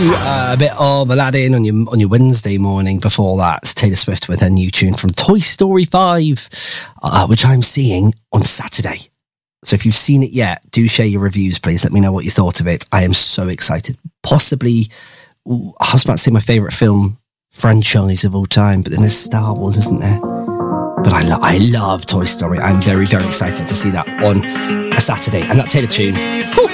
A bit of Aladdin on your Wednesday morning. Before that, Taylor Swift with her new tune from Toy Story 5, which I'm seeing on Saturday. So if you've seen it yet, do share your reviews, please. Let me know what you thought of it. I am so excited. Possibly, I was about to say my favourite film franchise of all time, but then there's Star Wars, isn't there? But I love Toy Story. I'm very, very excited to see that on a Saturday. And that Taylor tune,